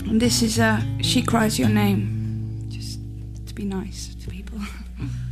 And this is She Cries Your Name. Just to be nice to people.